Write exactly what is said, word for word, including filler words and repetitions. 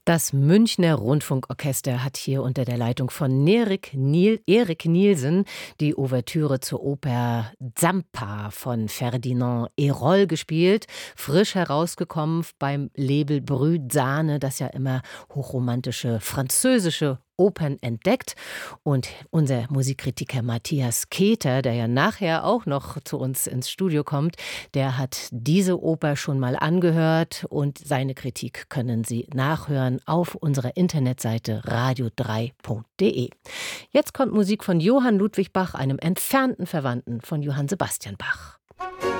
Das Münchner Rundfunkorchester hat hier unter der Leitung von Erik Niel, Erik Nielsen die Ouvertüre zur Oper Zampa von Ferdinand Hérold gespielt. Frisch herausgekommen beim Label Brut Sahne, das ja immer hochromantische französische Opern entdeckt. Und unser Musikkritiker Matthias Keter, der ja nachher auch noch zu uns ins Studio kommt, der hat diese Oper schon mal angehört und seine Kritik können Sie nachhören auf unserer Internetseite radio drei punkt de. Jetzt kommt Musik von Johann Ludwig Bach, einem entfernten Verwandten von Johann Sebastian Bach.